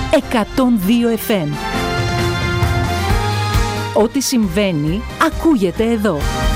102 FM. Ό,τι συμβαίνει, ακούγεται εδώ.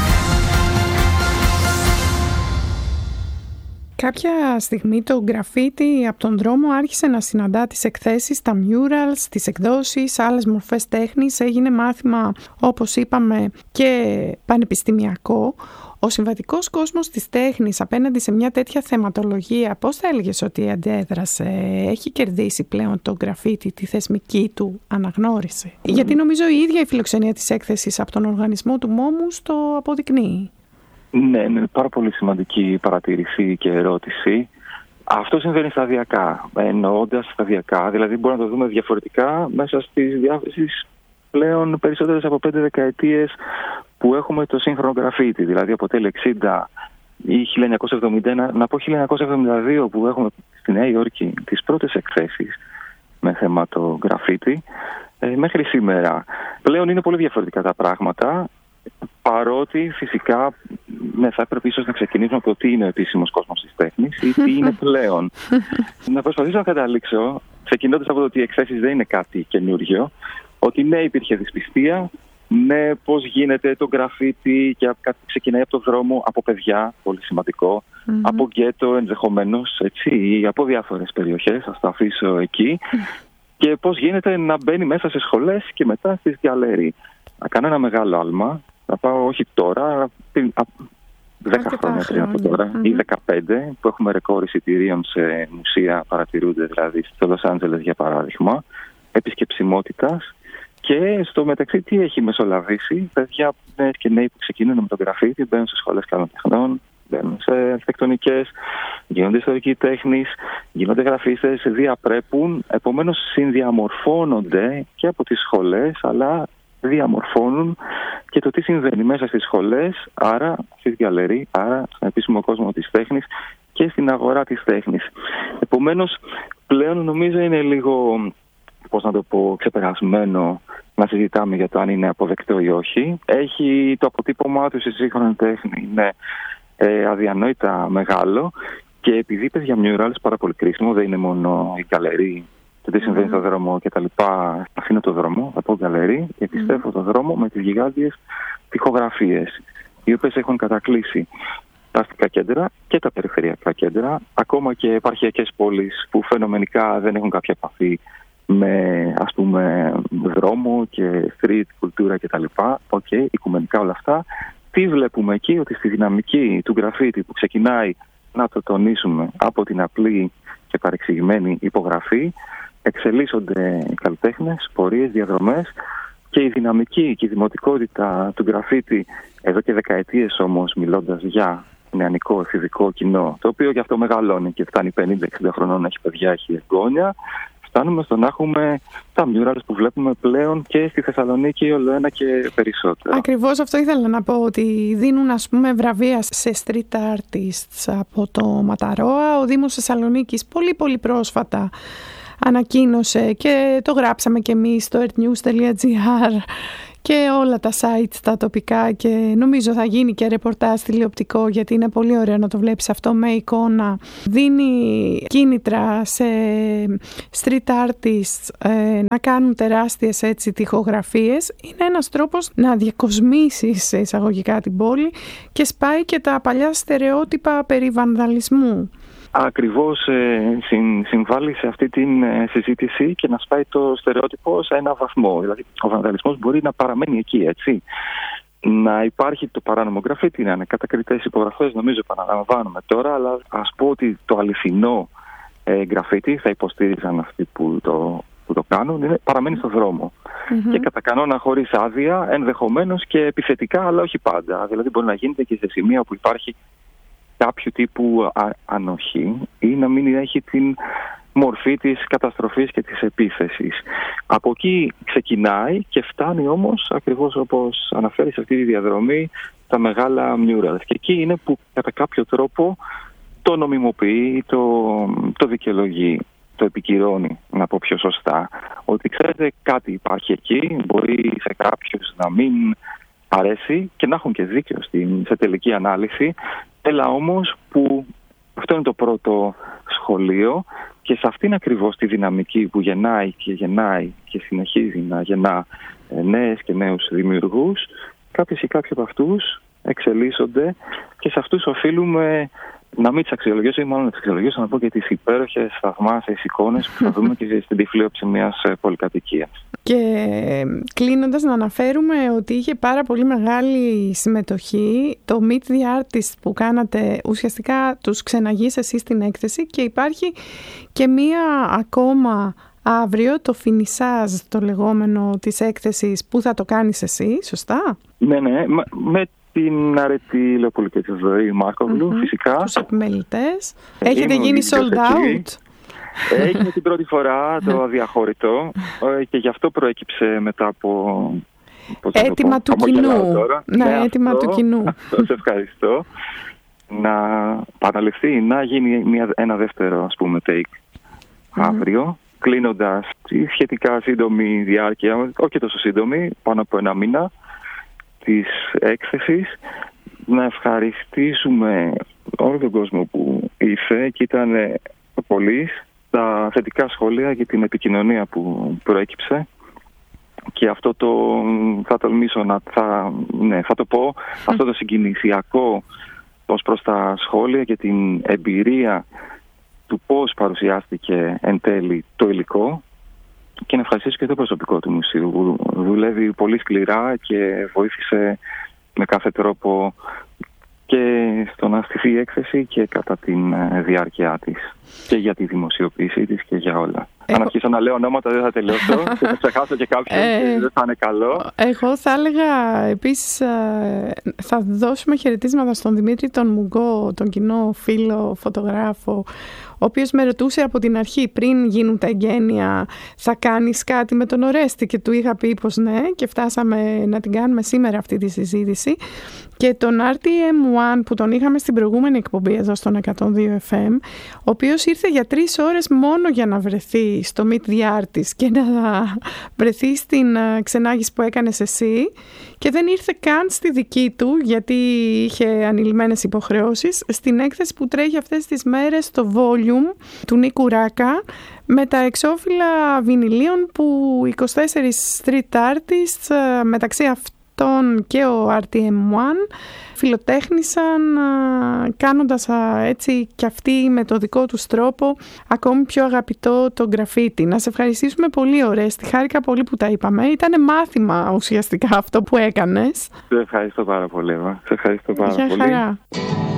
Κάποια στιγμή το γκραφίτι από τον δρόμο άρχισε να συναντά τις εκθέσεις, τα murals, τις εκδόσεις, άλλες μορφές τέχνης. Έγινε μάθημα, όπως είπαμε, και πανεπιστημιακό. Ο συμβατικός κόσμος της τέχνης απέναντι σε μια τέτοια θεματολογία, πώς θα έλεγες ότι αντέδρασε? Έχει κερδίσει πλέον το γκραφίτι τη θεσμική του αναγνώριση? Γιατί νομίζω η ίδια η φιλοξενία της έκθεσης από τον οργανισμό του Momus το αποδεικνύει. Ναι, είναι πάρα πολύ σημαντική παρατήρηση και ερώτηση. Αυτό συμβαίνει σταδιακά, εννοώντας σταδιακά, δηλαδή μπορούμε να το δούμε διαφορετικά μέσα στις διάθεσεις πλέον περισσότερες από 5 δεκαετίες που έχουμε το σύγχρονο γραφίτι, δηλαδή από τέλη 60 ή 1971, να πω 1972 που έχουμε στη Νέα Υόρκη τις πρώτες εκθέσεις με θέμα το γραφίτι, μέχρι σήμερα. Πλέον είναι πολύ διαφορετικά τα πράγματα. Παρότι φυσικά θα έπρεπε ίσως να ξεκινήσουμε από το τι είναι ο επίσημος κόσμος της τέχνης ή τι είναι πλέον. Να προσπαθήσω να καταλήξω, ξεκινώντας από το ότι οι εκθέσεις δεν είναι κάτι καινούργιο, ότι ναι, υπήρχε δυσπιστία, ναι, πώς γίνεται το γραφίτι και κάτι ξεκινάει από το δρόμο, από παιδιά, πολύ σημαντικό, από γκέτο ενδεχομένως, έτσι, ή από διάφορες περιοχές, ας το αφήσω εκεί, και πώς γίνεται να μπαίνει μέσα σε σχολές και μετά στις γκαλέρι. Να κάνω ένα μεγάλο άλμα. Θα πάω όχι τώρα, 10 χρόνια πριν από τώρα ή 15, που έχουμε ρεκόρ εισιτηρίων σε μουσεία, παρατηρούνται δηλαδή στο Λος Άντζελες για παράδειγμα, επισκεψιμότητας. Και στο μεταξύ τι έχει μεσολαβήσει? Παιδιά και νέοι που ξεκινούν με το γραφίτι, μπαίνουν σε σχολές καλών τεχνών, μπαίνουν σε αρχιτεκτονικές, γίνονται ιστορικοί τέχνης, γίνονται γραφίστες, διαπρέπουν, επομένως συνδιαμορφώνονται και από τις σχολές, αλλά διαμορφώνουν και το τι συμβαίνει μέσα στις σχολές, άρα στις γκαλερί, άρα στον επίσημο κόσμο της τέχνης και στην αγορά της τέχνης. Επομένως, πλέον νομίζω είναι λίγο, πώς να το πω, ξεπερασμένο να συζητάμε για το αν είναι αποδεκτό ή όχι. Έχει το αποτύπωμά του στη σύγχρονη τέχνη, είναι αδιανόητα μεγάλο, και επειδή είπες για murals, πάρα πολύ κρίσιμο, δεν είναι μόνο η γκαλερί, το τι συμβαίνει στον δρόμο και τα λοιπά. Αφήνω το δρόμο, θα πω γκαλερί, και επιστρέφω το δρόμο με τις γιγάντιες τοιχογραφίες, οι οποίες έχουν κατακλείσει τα αστικά κέντρα και τα περιφερειακά κέντρα, ακόμα και επαρχιακές πόλεις που φαινομενικά δεν έχουν κάποια επαφή με, ας πούμε, δρόμο και street, κουλτούρα κτλ. Οικουμενικά όλα αυτά. Τι βλέπουμε εκεί? Ότι στη δυναμική του γραφίτι που ξεκινάει, να το τονίσουμε, από την απλή και παρεξηγημένη υπογραφή, εξελίσσονται οι καλλιτέχνες, πορείες, διαδρομές, και η δυναμική και η δημοτικότητα του γραφίτι, εδώ και δεκαετίες όμως, μιλώντας για νεανικό εφηβικό κοινό, το οποίο γι' αυτό μεγαλώνει και φτάνει 50-60 χρονών, έχει παιδιά, έχει εγγόνια, φτάνουμε στο να έχουμε τα murals που βλέπουμε πλέον και στη Θεσσαλονίκη όλο ένα και περισσότερο. Ακριβώς αυτό ήθελα να πω, ότι δίνουν, ας πούμε, βραβεία σε street artists από το Ματαρόα. Ο Δήμος Θεσσαλονίκης πολύ πρόσφατα ανακοίνωσε, και το γράψαμε και εμείς στο earthnews.gr και όλα τα sites τα τοπικά, και νομίζω θα γίνει και ρεπορτάζ τηλεοπτικό, γιατί είναι πολύ ωραίο να το βλέπεις αυτό με εικόνα. Δίνει κίνητρα σε street artists να κάνουν τεράστιες έτσι τοιχογραφίες. Είναι ένας τρόπος να διακοσμήσεις εισαγωγικά την πόλη και σπάει και τα παλιά στερεότυπα περί βανδαλισμού. Ακριβώς συμβάλλει σε αυτή την συζήτηση και να σπάει το στερεότυπο σε ένα βαθμό. Δηλαδή, ο βανδαλισμός μπορεί να παραμένει εκεί, έτσι. Να υπάρχει το παράνομο γραφίτι, να είναι κατακριτές υπογραφές, νομίζω επαναλαμβάνουμε τώρα, αλλά ας πω ότι το αληθινό γραφίτι, θα υποστήριζαν αυτοί που το κάνουν, παραμένει στο δρόμο. Και κατά κανόνα χωρίς άδεια, ενδεχομένως και επιθετικά, αλλά όχι πάντα. Δηλαδή, μπορεί να γίνεται και σε σημεία που υπάρχει κάποιου τύπου ανοχή ή να μην έχει την μορφή της καταστροφής και της επίθεσης. Από εκεί ξεκινάει και φτάνει όμως, ακριβώς όπως αναφέρει σε αυτή τη διαδρομή, τα μεγάλα murals. Και εκεί είναι που κατά κάποιο τρόπο το νομιμοποιεί, το δικαιολογεί, το επικυρώνει, να πω πιο σωστά. Ότι ξέρετε, κάτι υπάρχει εκεί, μπορεί σε κάποιους να μην αρέσει και να έχουν και δίκιο σε τελική ανάλυση. Έλα όμως που Αυτό είναι το πρώτο σχολείο και σε αυτήν ακριβώς τη δυναμική που γεννάει και συνεχίζει να γεννά νέες και νέους δημιουργούς, κάποιες ή κάποιοι από αυτούς εξελίσσονται και σε αυτούς οφείλουμε να μην τις αξιολογήσω ή μάλλον να τις αξιολογήσω, να πω και τις υπέροχες θαυμάσιες εικόνες που θα δούμε και στην τυφλίωψη μιας πολυκατοικίας. Και κλείνοντας, να αναφέρουμε ότι είχε πάρα πολύ μεγάλη συμμετοχή το Meet the Artist που κάνατε, ουσιαστικά τους ξεναγείς εσείς στην έκθεση, και υπάρχει και μία ακόμα αύριο, το φινισάζ το λεγόμενο της έκθεσης, που θα το κάνεις εσύ, σωστά? Ναι, με την Αρετή Λεοπολου και τη Ζωή Μάρκογλου, φυσικά. Τους επιμελητές. Έχετε γίνει sold out. Έγινε την πρώτη φορά το αδιαχώρητο και γι' αυτό προέκυψε μετά από... Έτοιμα του κοινού. Ναι, έτοιμα του κοινού. Σε ευχαριστώ. Να παραληφθεί, να γίνει ένα δεύτερο, ας πούμε, take αύριο, κλείνοντας τη σχετικά σύντομη διάρκεια, όχι τόσο σύντομη, πάνω από 1 μήνα, της έκθεσης. Να ευχαριστήσουμε όλο τον κόσμο που ήρθε και ήταν πολλοί, τα θετικά σχόλια και την επικοινωνία που προέκυψε, και αυτό θα τολμήσω θα το πω, αυτό το συγκινησιακό ως προς τα σχόλια και την εμπειρία του πώς παρουσιάστηκε εν τέλει το υλικό, και να ευχαριστήσω και το προσωπικό του μουσείου που δουλεύει πολύ σκληρά και βοήθησε με κάθε τρόπο και στο να στηθεί η έκθεση και κατά τη διάρκεια της και για τη δημοσιοποίησή της και για όλα. Αν αρχίσω να λέω ονόματα δεν θα τελειώσω και θα ξεχάσω και κάποιον και δεν θα είναι καλό. Εγώ θα έλεγα επίσης, θα δώσουμε χαιρετίσματα στον Δημήτρη τον Μουγκό, τον κοινό φίλο φωτογράφο, ο οποίος με ρωτούσε από την αρχή, πριν γίνουν τα εγγένεια, θα κάνεις κάτι με τον Ορέστη, και του είχα πει πως ναι, και φτάσαμε να την κάνουμε σήμερα αυτή τη συζήτηση. Και τον RTM1 που τον είχαμε στην προηγούμενη εκπομπή εδώ στον 102 FM, ο οποίος ήρθε για 3 ώρες μόνο για να βρεθεί στο Meet the Artist και να βρεθεί στην ξενάγηση που έκανες εσύ, και δεν ήρθε καν στη δική του γιατί είχε ανηλυμένες υποχρεώσεις, στην έκθεση που τρέχει αυτές τις μέρες στο Volume του Νίκου Ράκα, με τα εξώφυλλα βινιλίων που 24 street artists, μεταξύ αυτών και ο RTM1, φιλοτέχνησαν, κάνοντας έτσι και αυτοί με το δικό τους τρόπο ακόμη πιο αγαπητό το γραφίτι. Να σε ευχαριστήσουμε πολύ, Ορέστη. Χάρηκα πολύ που τα είπαμε. Ήτανε μάθημα ουσιαστικά αυτό που έκανες. Σε ευχαριστώ πάρα πολύ. Χαρά.